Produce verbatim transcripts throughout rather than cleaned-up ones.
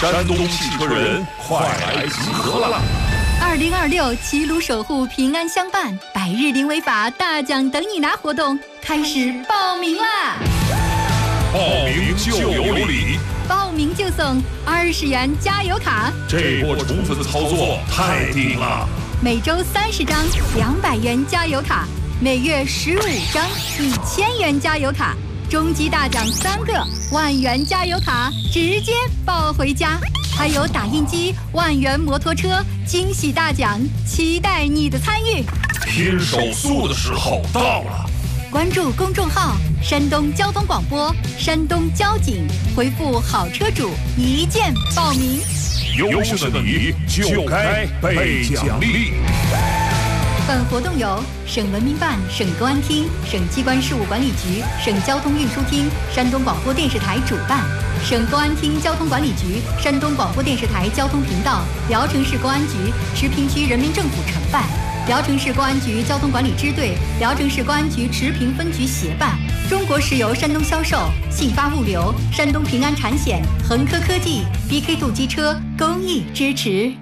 山东汽车人快来集合了！ 二零二六齐鲁守护平安相伴百日零违法大奖等你拿活动开始报名啦！ 报名就有礼， 报名就送二十元加油卡。 这波宠粉操作太顶了！ 每周三十张两百元加油卡，每月十五张一千元加油卡，终极大奖三个万元加油卡，直接抱回家。还有打印机、万元摩托车，惊喜大奖，期待你的参与。 拼手速的时候到了！ 关注公众号山东交通广播、山东交警，回复好车主一键报名。 优秀的你就该被奖励。 本活动由省文明办、省公安厅、省机关事务管理局、省交通运输厅、山东广播电视台主办，省公安厅交通管理局、山东广播电视台交通频道、聊城市公安局、池平区人民政府承办，聊城市公安局交通管理支队、聊城市公安局池平分局协办，中国石油山东销售、信发物流、山东平安产险、恒科科技、B K 度机车公益支持。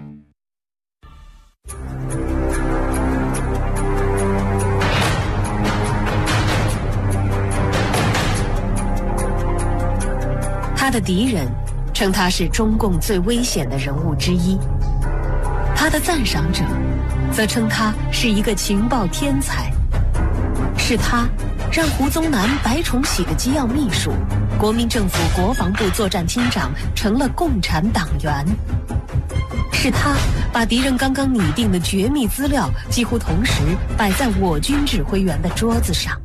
他的敌人称他是中共最危险的人物之一，他的赞赏者则称他是一个情报天才。是他让胡宗南、白崇禧的机要秘书、国民政府国防部作战厅长成了共产党员。是他把敌人刚刚拟定的绝密资料几乎同时摆在我军指挥员的桌子上。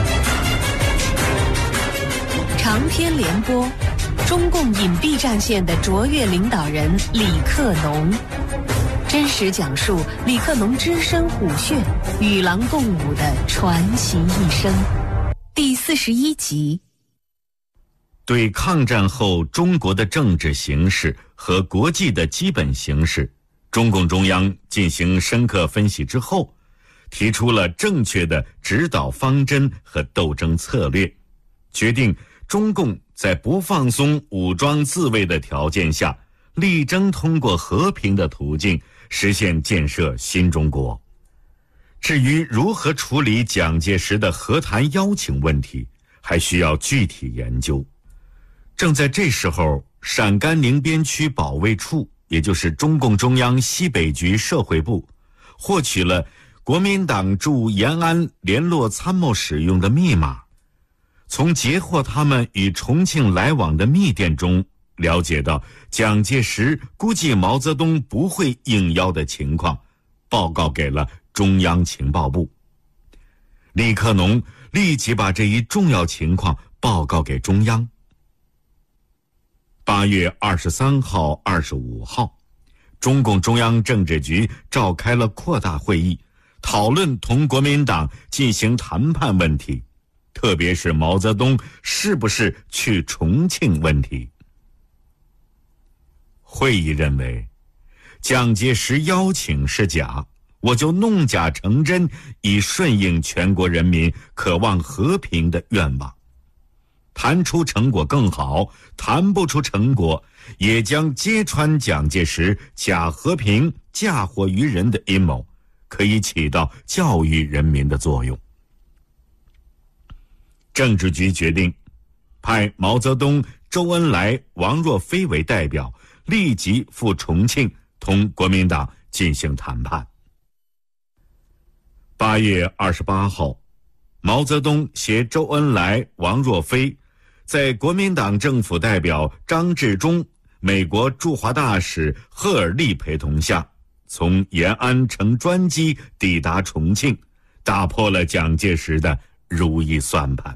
长篇联播，中共隐蔽战线的卓越领导人李克农，真实讲述李克农只身虎穴、与狼共舞的传奇一生。第四十一集。 对抗战后中国的政治形势和国际的基本形势，中共中央进行深刻分析之后，提出了正确的指导方针和斗争策略，决定中共在不放松武装自卫的条件下，力争通过和平的途径实现建设新中国。至于如何处理蒋介石的和谈邀请问题，还需要具体研究。正在这时候，陕甘宁边区保卫处，也就是中共中央西北局社会部，获取了国民党驻延安联络参谋使用的密码。从截获他们与重庆来往的密电中了解到蒋介石估计毛泽东不会应邀的情况，报告给了中央情报部。李克农立即把这一重要情况报告给中央。八月二十三号、二十五号，中共中央政治局召开了扩大会议，讨论同国民党进行谈判问题，特别是毛泽东是不是去重庆问题。会议认为，蒋介石邀请是假，我就弄假成真，以顺应全国人民渴望和平的愿望。谈出成果更好，谈不出成果，也将揭穿蒋介石假和平、嫁祸于人的阴谋，可以起到教育人民的作用。政治局决定派毛泽东、周恩来、王若飞为代表，立即赴重庆同国民党进行谈判。八月二十八号，毛泽东携周恩来、王若飞，在国民党政府代表张治中、美国驻华大使赫尔利陪同下，从延安乘专机抵达重庆，打破了蒋介石的如意算盘。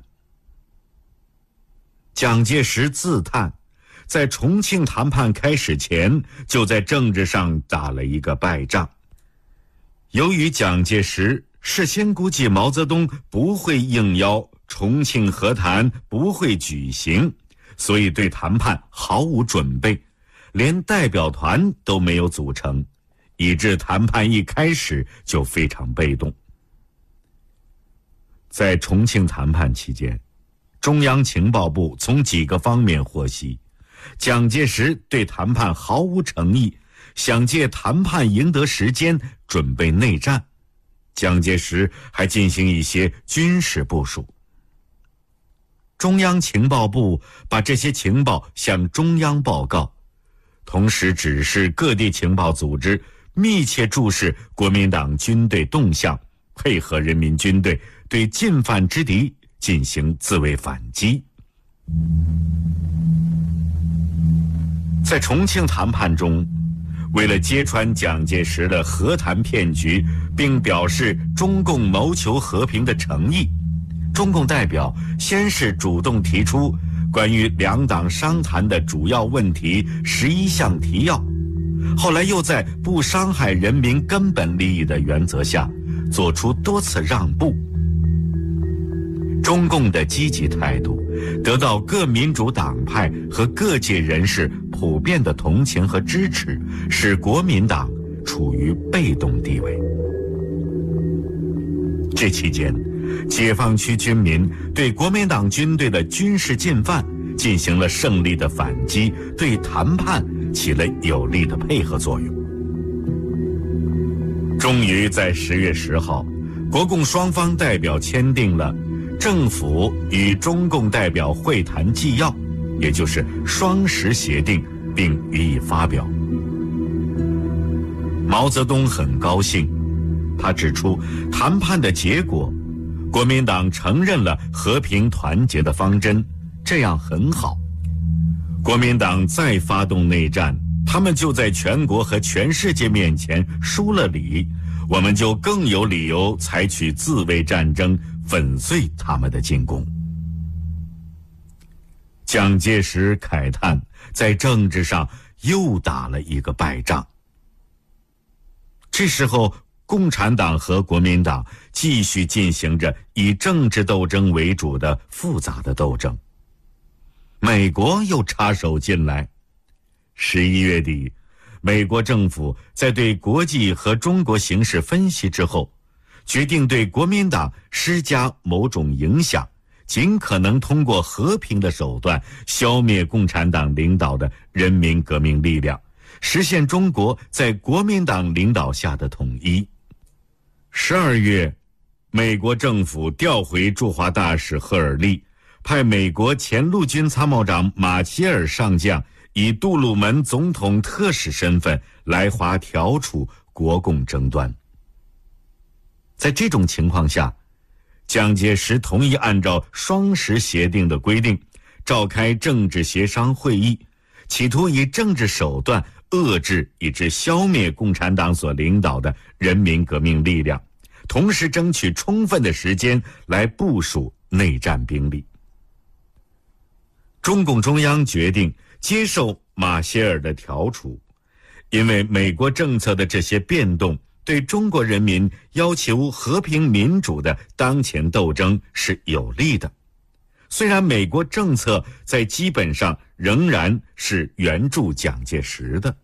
蒋介石自叹，在重庆谈判开始前，就在政治上打了一个败仗。由于蒋介石事先估计毛泽东不会应邀，重庆和谈不会举行，所以对谈判毫无准备，连代表团都没有组成，以致谈判一开始就非常被动。在重庆谈判期间，中央情报部从几个方面获悉， 蒋介石对谈判毫无诚意，想借谈判赢得时间，准备内战。蒋介石还进行一些军事部署。中央情报部把这些情报向中央报告，同时指示各地情报组织密切注视国民党军队动向，配合人民军队对进犯之敌进行自卫反击。在重庆谈判中，为了揭穿蒋介石的和谈骗局，并表示中共谋求和平的诚意，中共代表先是主动提出关于两党商谈的主要问题十一项提要，后来又在不伤害人民根本利益的原则下做出多次让步。中共的积极态度得到各民主党派和各界人士普遍的同情和支持，使国民党处于被动地位。这期间，解放区军民对国民党军队的军事进犯进行了胜利的反击，对谈判起了有力的配合作用。终于在十月十号，国共双方代表签订了政府与中共代表会谈纪要，也就是双十协定，并予以发表。毛泽东很高兴，他指出，谈判的结果，国民党承认了和平团结的方针，这样很好。国民党再发动内战，他们就在全国和全世界面前输了理，我们就更有理由采取自卫战争，粉碎他们的进攻。蒋介石慨叹，在政治上又打了一个败仗。这时候，共产党和国民党继续进行着以政治斗争为主的复杂的斗争。美国又插手进来。十一月底，美国政府在对国际和中国形势分析之后，决定对国民党施加某种影响，尽可能通过和平的手段消灭共产党领导的人民革命力量，实现中国在国民党领导下的统一。十二月，美国政府调回驻华大使赫尔利，派美国前陆军参谋长马歇尔上将以杜鲁门总统特使身份来华调处国共争端。在这种情况下，蒋介石同意按照双十协定的规定，召开政治协商会议，企图以政治手段遏制以致消灭共产党所领导的人民革命力量，同时争取充分的时间来部署内战兵力。中共中央决定接受马歇尔的调处，因为美国政策的这些变动对中国人民要求和平民主的当前斗争是有利的。虽然美国政策在基本上仍然是援助蒋介石的。